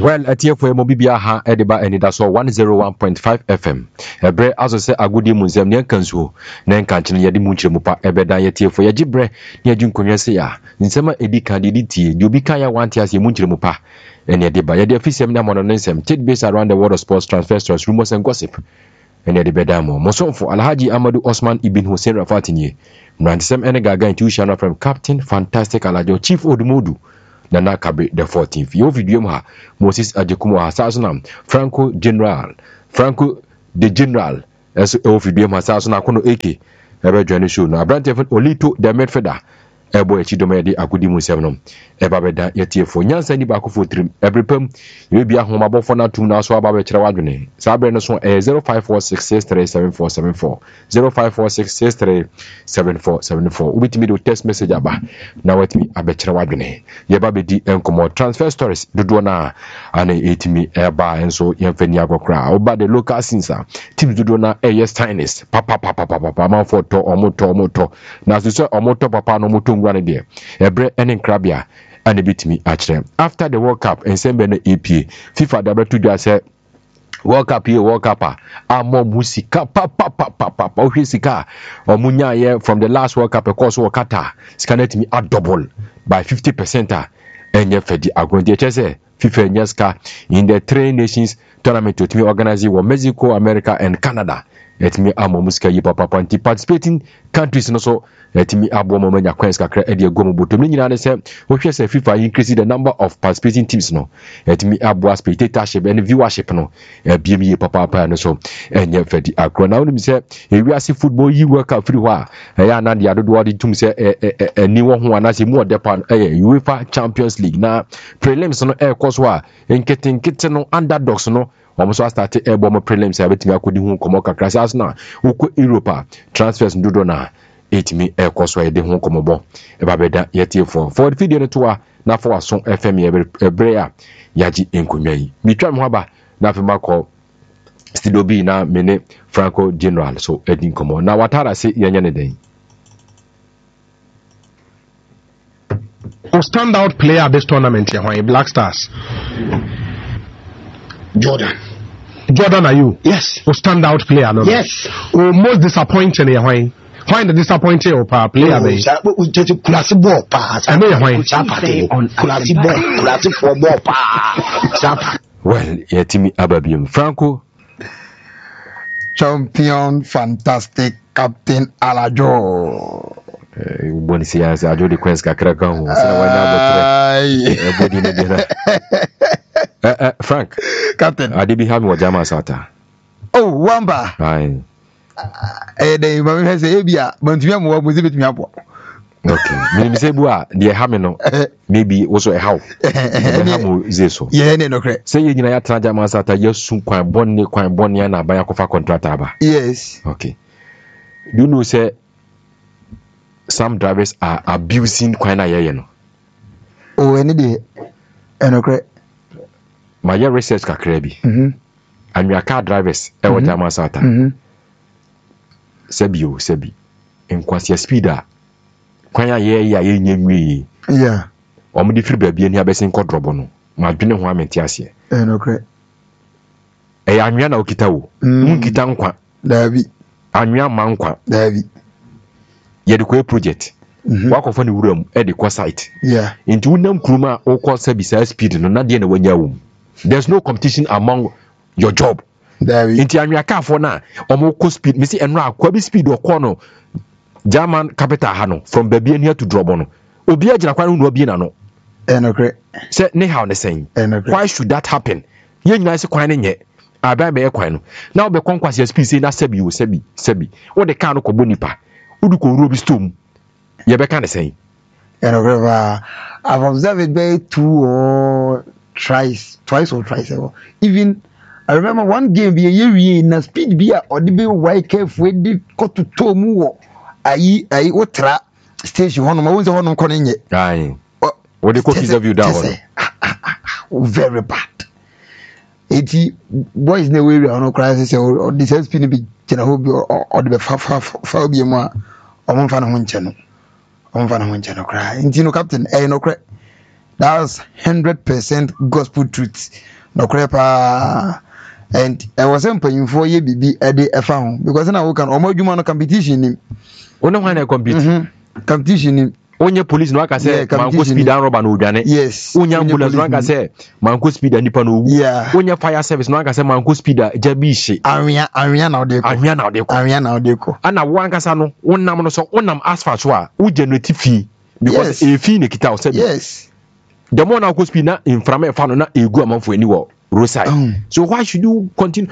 Well, at here for Mobibia ha ediba and that's all 101.5 FM. Ebre aso se agudi museum ne kanso na nkanchene yedi munchire mupa ebeda yetie for yajibre ne adwun konwese ya. Nsema edi kan de tie, de obi kan ya wanti ase munchire mupa. And yediba yedi afisem na mono nsem take base around the world of sports, transfer stories, rumors and gossip. And yedibeda mo. Mosonfo Alhaji Amadu Osman Ibn Hussein Rafatini. Mrantisem ene gaga intuition from Captain Fantastic Alajo Chief Odumodu. Nana Kabe the 14th. Yo video ha Moses Ajekumo Hasasuna Franco the General as yo video Hasasuna kono AK ebe join show na Abrante Olito the midfielder ebo echidoma de akudi musem no eba beda yetiefo nyansa ni ba ko fotrim ebrepam ye bia homabo fo na tum na so aba be kire wadwene sabre no so 0546637474 0546637474 ubitimi do text message aba na watimi abekire wadwene ye ba bedi enkomo transfer stories dodo na ane etimi eba enso yemfani agokra oba the local sinsa team dodo na yes stylist papa man for to omoto na so omoto papa no moto ngwane de ebre ene krabia ane bitimi akire after the World Cup en sembe na EP FIFA da betu dia say World Cup amo musika papa ohwesika omunya ye from the last World Cup course wo Qatar scannet me at double by 50% enye fedi agonde chese FIFA nyaska in the 3 nations tournament to me organize wo Mexico, America and Canada. Let me amo musika yi papa panti participating countries no so let me abo mo manya kwens kakra e de gomo botom ni nyina ne se wo hwe se FIFA increase the number of participating teams no let me abo spectatorship and viewership no biem yi papa no so enye fedi akro na woni se ewiase football yi work out free wa ya na de adodo odi tum se ni wo ho anase mu odepa UEFA Champions League na prelims no course wa enketenkete no underdogs no omo start ebo prelims ya betimi akodi hu komo kakra se asna uko Europa transfers ndodo na etimi ekoso ede hu komo bo eba beda yetie for the video no to na for aso FM ebre a yaji enkonwa yi mitwa me ho aba na afema ko studio B na mene Franco General so edin komo na watara se yenya ne den. Who stand out player at this tournament here, why Black Stars? Jordan, are you? Yes. Who stand out player? No? Yes. Who most disappointing here, why? Why the disappointing or player? Just classy ball pass. I know why. Classy ball pass. Well, yetimi ababium Franco Champion Fantastic Captain Alajo. Boni siasa ajo de kwens kakra kan ho sana wana botre bodi ne dena Frank Captain Adebi Hami wa jama sata wamba ai dey ma me say ebia mantumi mo wa mo zibetumi apo okay me say bua de Hami no maybe also a how Hami zeso ye ne no kre say ye nyina ya tra jama sata yesu kwan bonni na ban yakofa contract aba yes okay do you know say some drivers are abusing kwana yeye no any day enokre my research kakra bi and your car drivers e wo jama sata sebi enkwasi speed a kwanya yeye ya yenyenwi yeah omudi firi ba bia ni abesin kodrobo no ma dwene ho amenti ase enokre e anwia na okita wo nkita nkwa dabi anwia ma nkwa dabi ye de ko project wakofo ni wuram e de ko site yeah into unam kruma o ko service speed no na de na wanya wo there's no competition among your job dabi into anwia ka fo na omo ko speed me see enro akwa bi speed o ko no German capital ha no from babia here to drobo no obi agina kwa no obi na no enokre say ne how ne saying why should that happen ye nyina se kwan ne nye aban be kwan no na obe konkwase speed say na sebi wo de kan no ko bonipa udu ko robi storm ye be kan say enokre I've observed it by twice or thrice even I remember one game be a na speed be or the be YKF we did got to tomu wo ayi otra station hono ma wonse hono kono nye ai what the coach interview that one very bad eti boys na we hono crisis say or the speed be kina ho bi or the fa bi mu a omfa na ho nche no cry enti no captain no cry That's 100% gospel truth. No crepa. And I was saying for ye bibi ede efa because now we can omo competition nim. Ono wan na compete. Competition nim. Onye police no aka say manko speed and rubber no dwane. Yes. Onye ambulance no aka say manko speed and nipa no wu. Onye fire service no aka say manko speed jabi hye. Anwia na odeko. Ana wo ankasa no wonnam no so wonnam asphalt so a wo generate fee because e fee ne kita o say. Yes. The more na speed na inframe fa no na egu amanfo ani wo roadside. So why should you continue?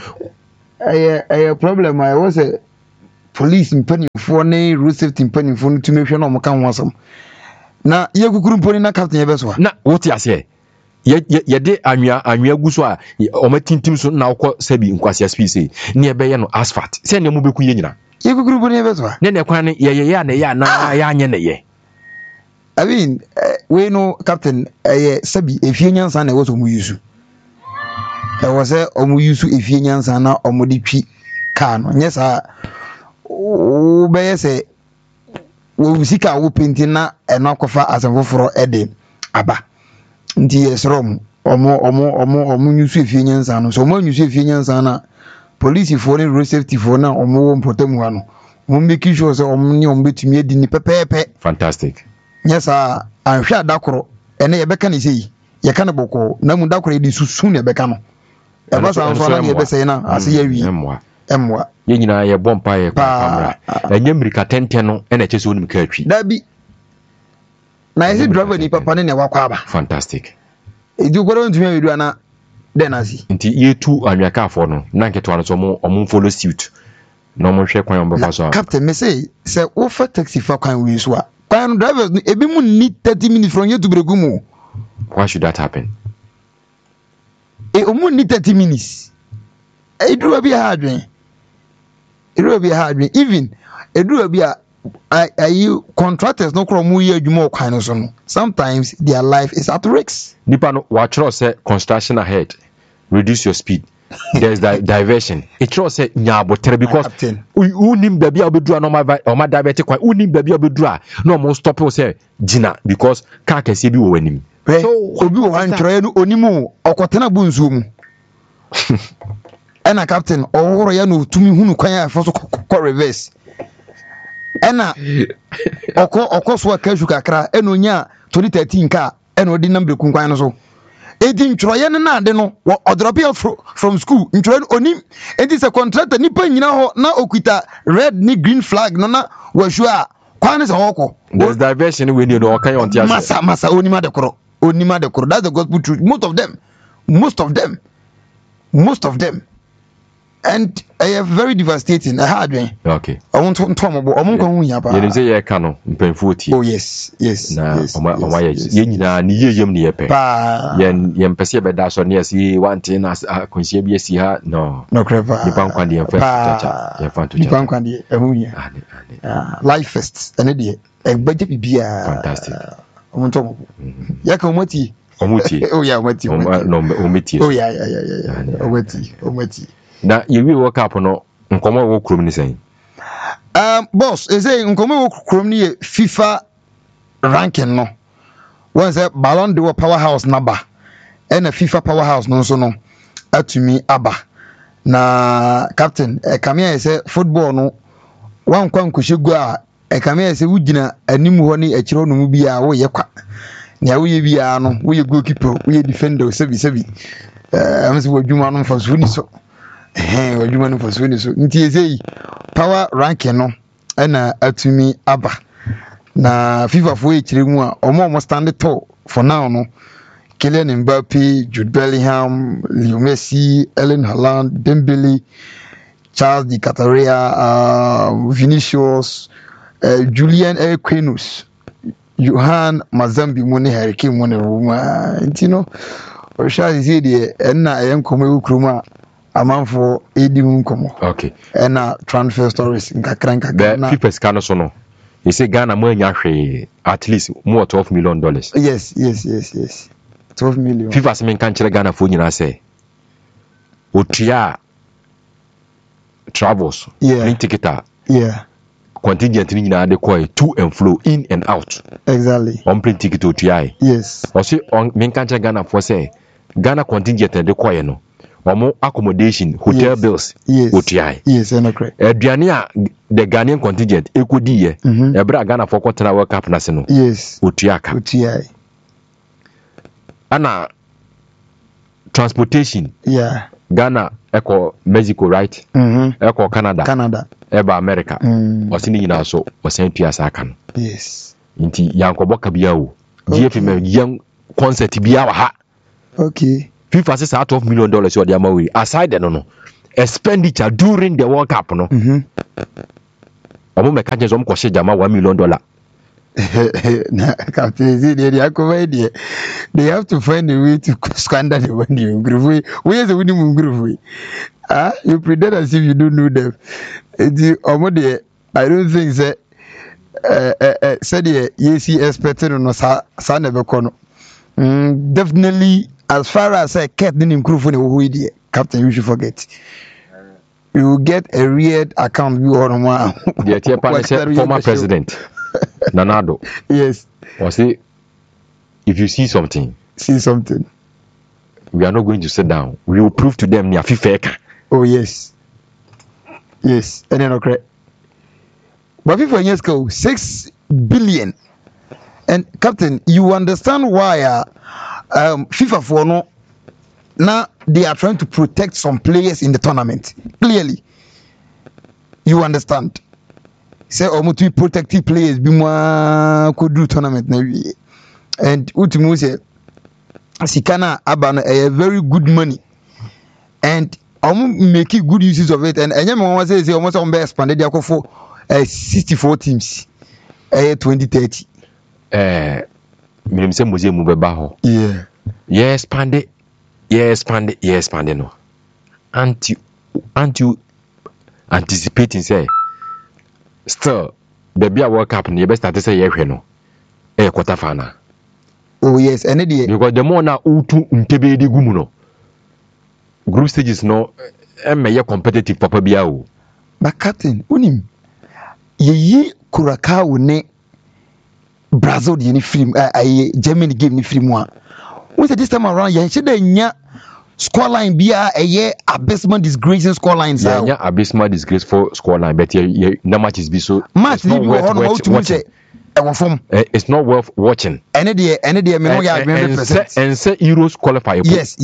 A problem I was a police penny for ne road safety penny for to make sure no kan wasam. Na ye kukuru mponi na captain ye beso. Na what ya say? Ye de anwia gu so a o matintim so na ukọ sabi nkwase speed ne ye be ye no asphalt. Se ne mu beku ye nyina. Ye kukuru mponi ye beso. Ne kwan ne ye ya na ya na ya anye ne ye. I mean, we know captain sabi efie nyansa na wo so mu yusu. E wo se omu yusu efie nyansa na omu di twi car no. Nyesa o be ye se wo sika wo penti na eno akofa asemfoforo ede aba nti yesrom omo nyusu efie nyansa no so omo nyusu efie nyansa na police for ne road safety for na omo wo mpotamu ha no mo make sure say omo ni omo betumi edi ni pepepe. Fantastic. Yes anhwe adakoro ene ye beka ne sei ye ka ne boko na mu dakoro edi susu ne beka no e ba so anso na ye be sei na ase ye wi emwa ye nyina ye bompa ye kamera enye mrika tenten no ene chese onim ka atwi da bi na ese driver ni papa ne wakwa aba. Fantastic. Edu goro ntumi awedu na den asi nti ye tu anwaka afọ no na nketo no so mo follow suit no mo hwe kwan omba so captain me say wo fa taxi fa kwan wi so a kwan drivers ebi mu need 30 minutes from here to Bregumu. Why should that happen? Omu need 30 minutes. Edu abi hardware. Even edu abi are contractors no kro mu ye adwuma okwan no so no. Sometimes their life is at risk. Nipa no wa chro say construction ahead. Reduce your speed. There's diversion. It shows say nyabotere because unim baby obedura no ma divert kwa unim baby obedura no mo stop o say gina because car kese bi wo wanim. So obi wo antro no onimu okotena bunzu mu. Ena captain ohoro ya no tumi hunu kwan ya foso ko reverse. Ena okoso akaju kakra enonya 2013 ka eno di number kunkwan no so. Edi ntroye ne na ade no odrop from school ntroye onim edi se contractor nipa nyina ho na okuta red ni green flag no na wahwu a kwan se hoko. There's diversion we need no kan on tia masa onima de koro that's the gospel truth. Most of them and I have very devastating a hard way. Okay. I want to talk about omonko hu ya ba. Ye say ye ka no mpemfo ti. Oh yes. Na oma ye nyina ni yeyem ni ye pe. Ye mpese be da so ne asi wanti na konsie bi asi ha no creva. Ni pankwa de ye cha. Ye fanto cha. Ni pankwa de ehu ya. Life first ene de e gbaje bibia. Fantastic. Omonto. Ya ka omoti. Oh yeah, omoti. Omoti. Oh yeah. Omoti. Na yewi work up no nkomo wo krom ni sen. Boss, say nkomo wo krom ni FIFA ranking no. One say Ballon d'Or powerhouse number. And a FIFA powerhouse no so no atumi aba. Na captain Kamia say football no wan kwan kushegu a Kamia say wugina anim ho ni akiro no mu bia wo ye kwa. Nya wo ye bia no wo ye goalkeeper, wo ye defender, sebi. Am say wo dwuma no for so ni so. Wadwuma no for so ni so nti ezei power ranking no na atumi aba na FIFA fo ekire mu a omo stand tall for now no Kylian Mbappe, Jude Bellingham, Leo Messi, Erling Haaland, Dembele, Charles Di Catarea, Vinicius, Julian Quinus, Johan Mazambi Mone Harry Kane Mone Roma ntino o sha zi de na yenkomo ukruma amanfo edi nkomo. Okay. Na transfer stories nkakra na FIFA scan so no. You say Ghana mo anya hwe at least more $12 million. Yes. 12 million. FIFA se men kan kire Ghana fo nyina say otua travels plane ticket contingent ni nyinaa de kɔɛ to and flow in and out Exactly. ɔmprint ticket otuae Yes. ɔse menka kyerɛ Ghanafoɔ sɛ Ghana contingent de kɔɛ no ɔmo accommodation hotel Yes. bills Yes. otuae Yes, I know correct. aduane a the Ghanaian contingent ɛkɔdiiɛ ɛberɛ a Ghanafoɔ kɔtena World Cup no ase no Yes. otua ka UTI. ana transportation Yeah. Ghana ɛkɔ Mexico right ɛkɔ Canada ɛba America ɔse ne nyinaa so ɔsan tua saa ka no Yes. nti yɛankɔbɔ ka biaa o GFM yɛn concert biaa wɔ ha Okay. FIFA says $12 million or the amount aside no expenditure during the World Cup no omo me ka jeso mo ko jama $1 million Nah, Captain, they have to find a way to squander the money. Where's the winning group? You pretend as if you don't know them. I don't think that said yes, expected on son never corner. Definitely, as far as I kept the microphone, Captain, you should forget. You will get a weird account view on one. The former president Nanado. Yes. Or say, if you see something, we are not going to sit down. We will prove to them near FIFA. Oh yes. Yes, and then okay. But FIFA years ago, 6 billion. And Captain, you understand why FIFA for no now they are trying to protect some players in the tournament. Clearly. You understand? Say almost to protective players be more could do tournament and ultimately say Sikana Abana a very good money and making good uses of it and anyone say almost on best expanded for 64 teams 2030 minimum say museum beba ho yeah expanded no anti anticipating say still the Bia World Cup ni best start say yehwe no quarter final. Oh yes, and because the more na utu ntebe di gumu no group stages no meye competitive papa bia o. But Captain unim ye Curacao ne Brazil ni film Germany game ni film one. We say this time around ye should nya scoreline bia abysmal disgracing scoreline sa yeah abysmal disgraceful scoreline but no matches be so match ni worth watching. It's not worth watching. And me no ya 100%. And say Euros qualify. Yes.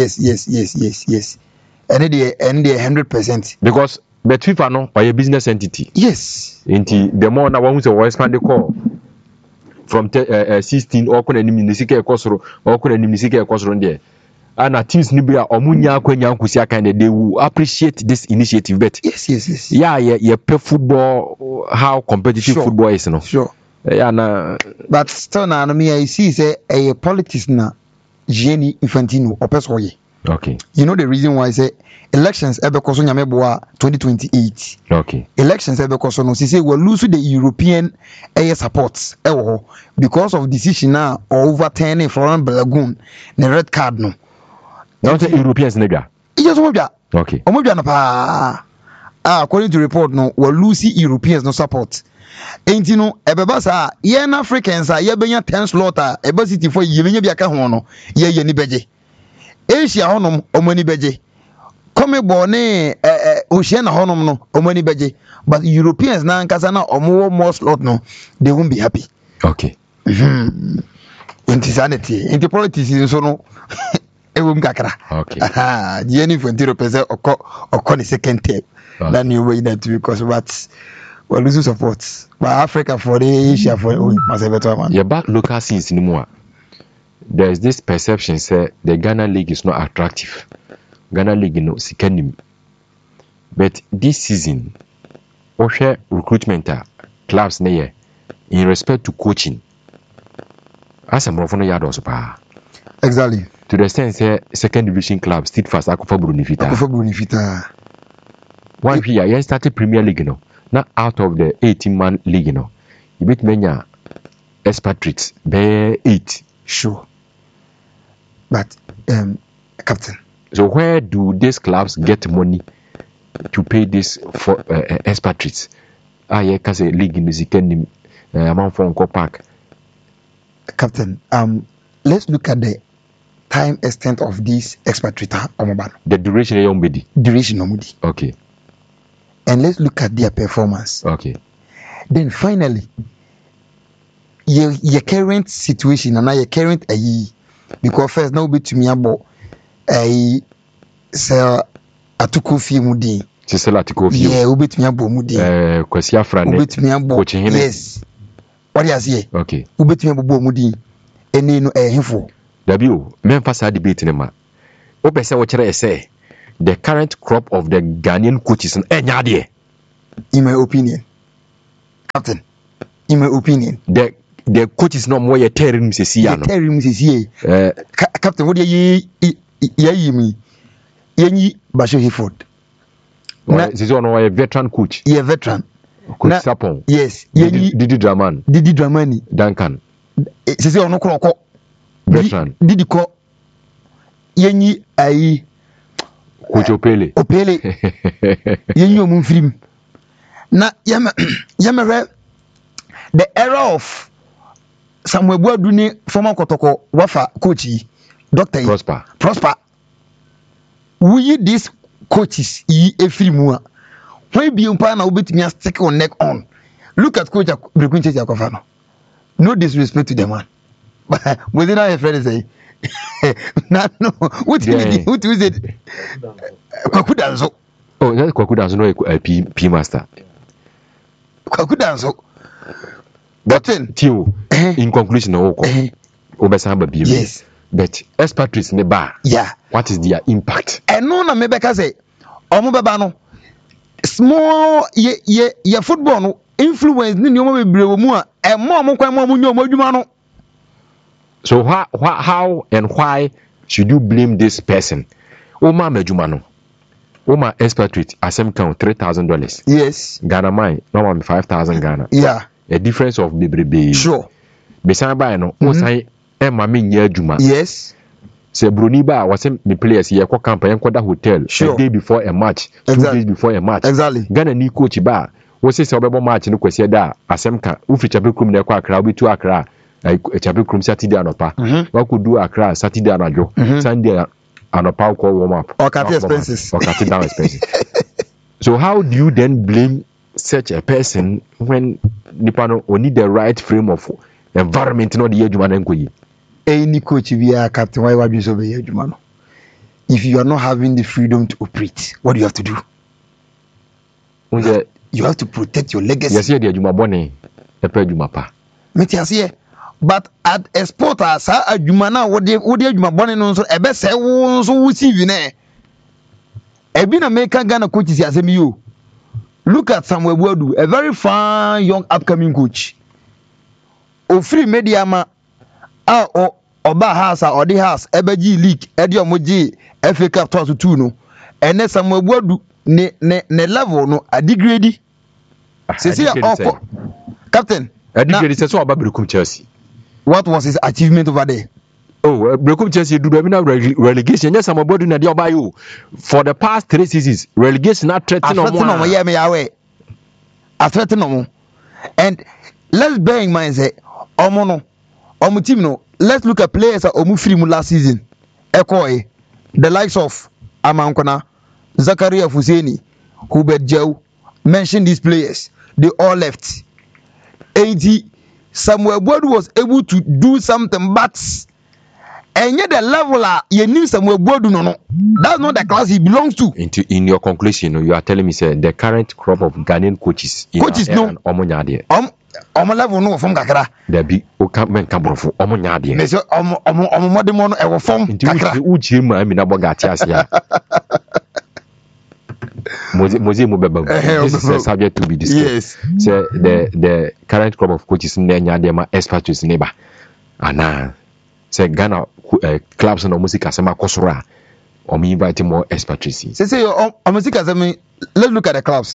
And 100%. Because but FIFA no by a business entity. Yes. The more na one who say expand the call from 16 or kuna nimisike ekosoro or kuna nimisike ekosoro there. And teams nibia omunya kwanya nkusi akande they will appreciate this initiative but yes yeah play football how competitive football is no sure yeah na but still na me I see say a politics na Gianni Infantino opeso ye okay you know the reason why I say elections ebekoso nyameboa 2028 okay elections ebekoso no say we lose the European support because of decision now overturning Florent Balagun the red card no. Don't say Europeans nigga. Yes, okay. According to report, no, we lose Europeans no support. Ain't you know, ebebasa, yen Africans are yebenya 10 slaughter, ebasity for yebenya biaka hono, ye ni beje. Asia honum, omani beje. Come bone, Oceana honum no, omani beje. But Europeans na nkasana more slaughter no, they won't be happy. Okay. Insanity, into politics is so no. Okay. Jenny Fantiro pese oko the second term. That new way that because but we lose support. But Africa for the Asia for must have better man. Yeah, back local scenes in more. There is this perception say the Ghana League is not attractive. Ghana League no sikanim. But this season, Osha recruitment clubs ne in respect to coaching. As a morofono yard also pa. Exactly. To the extent say second division club Steadfast Akufo Brunifita. One here, you started Premier League no. Not out of the 18-man league no. You beat many expatriates be 8. Sure. But Captain. So where do these clubs get money to pay this for expatriates? ye ka say league ni sika nim amanfo nko park. Captain, let's look at the time extent of this expatriate omobano. The duration yon bedi. Duration omudi. Okay. And let's look at their performance. Okay. Then finally, your current situation and your current because first now be to me about say atuko fi mudi. C'est là atuko fi. Yeah, obi to me about mudi. Kwasi Afrane. Obi to me about. Yes. What you say? Okay. Obi to me about mudi. Ene no ehefo. W, men fasa debate ne ma. O pese wo kire say the current crop of the Ghanaian coaches enya de. In my opinion, Captain, in my opinion, the coaches no more tearing sisi ya no. Tearing sisi. Captain, what ye me? Yenyi Basho Hayford. Na sisi ono a veteran coach. Yeah, veteran. Coach Sapon. Yes. Yenyi Didi Dramani. Duncan. Sisi ono kroko. Veteran. Didi ko. Yenyi ai. Coach Opele. Yenyi omumfirim. Na yamere the era of Samuel Boaduni former Kotoko Wafa coach Dr. Prosper. We these coaches efirimu when be umpa na obetimi stick on neck on. Look at coach Brekunche Jakofano. No disrespect to the man. But within our friend say no what is it? Kwakudanzo. Oh, that Kwakudanzo no P master. Kwakudanzo. But in conclusion, yes. But expatriates ne ba. Yeah. What is their impact? And no na mebeka say omo beba no small ye football no influence ni omo bebre wo mu a e mo omo kwan mo nyo omo adwuma no. So how and why should you blame this person? Oma madwuma no. Oma expatriate asem count $3,000. Yes. Ghana mine normal 5,000 Ghana. Yeah. A difference of bebrebe. Sure. Besan ba no o sai e ma me nya adwuma. Yes. Se broni ba wasem me players ye kwa camp ye kwa hotel sure. A day before a match, exactly. 2 days before a match. Exactly. Ghana ni coach ba wo se obebo match no kwasi da asem ka u fi chabe krum na kwa Accra obi tu Accra chabe krum Saturday anopa. Wa ko du Accra Saturday anajo. Sunday anopa ko warm up. Or cut expenses. Or cut down expenses. So how do you then blame such a person when Nipano need the right frame of environment no the adwuma na nkoyi? Any coach we are captain why be so be adwuma no. If you are not having the freedom to operate, what do you have to do? You have to protect your legacy. Yes, the adwuma bone e pa adwuma pa. Metiase but at exporter sa adwuma na wo de adwuma bone no so ebe se wo so wo CV na ebi na make Ghana coaches asem yo. Look at Samuel Boadu, a very fine young upcoming coach. O free media ma oba house or the house ebeji league edi omoji FA Cup 2 no. Ene Samuel Boadu ne level no a degrade. See Captain. A degrade say so about Brekum Chelsea. What was his achievement over there? Oh, Brekum Chelsea do relegation. Yes, Samuel Boadu na dey oba you. For the past 3 seasons, relegation not threatening on one. Yeah, me away. I threaten no. And let's bear in mind say omo team no. Let's look at players that omu free mu last season. Ekoe, the likes of Amankona, Zakaria Fuseni, Hubert Joe, mention these players. They all left. 80 Samuel Boadu was able to do something, but and yet the level you need Samuel Boadu no. That's not the class he belongs to. In your conclusion, you are telling me say the current crop of Ghanaian coaches no omo level no from kakra. There be o can men kambrofo omo nyaade. Me say omo modern no e wo form kakra. Uchi ma mi na boga atiase ya. Moze mo beba. This is a subject to be discussed. Yes. So the current crop of coaches in nyaade ma experts neighbor. Ana say Ghana clubs no music asema kosora. Invite more expatriacy. Say let's look at the clubs.